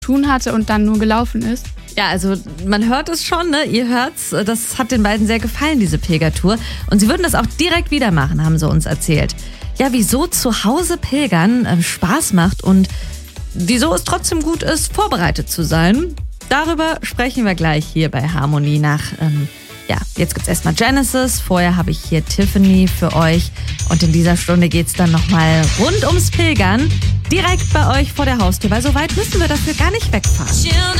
tun hatte und dann nur gelaufen ist. Ja, also man hört es schon, ne? Ihr hört's, das hat den beiden sehr gefallen, diese Pilgertour. Und sie würden das auch direkt wieder machen, haben sie uns erzählt. Ja, wieso zu Hause pilgern Spaß macht und wieso es trotzdem gut ist, vorbereitet zu sein. Darüber sprechen wir gleich hier bei Harmonie nach. Jetzt gibt's erstmal Genesis. Vorher habe ich hier Tiffany für euch. Und in dieser Stunde geht's dann nochmal rund ums Pilgern. Direkt bei euch vor der Haustür, weil so weit müssen wir dafür gar nicht wegfahren.